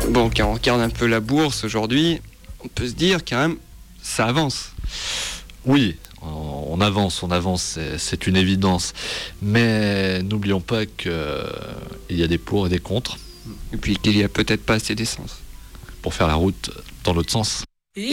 Bon, quand on regarde un peu la bourse aujourd'hui, on peut se dire quand même, ça avance. Oui, on avance, c'est une évidence. Mais n'oublions pas qu'il y a des pour et des contre Et puis qu'il y a peut-être pas assez d'essence. pour faire la route dans l'autre sens.